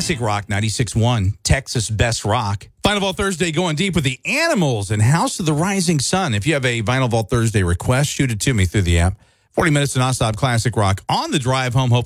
Classic Rock 96.1, Texas Best Rock. Vinyl Vault Thursday going deep with the Animals and House of the Rising Sun. If you have a Vinyl Vault Thursday request, shoot it to me through the app. 40 minutes of nonstop classic rock on the drive home. Hope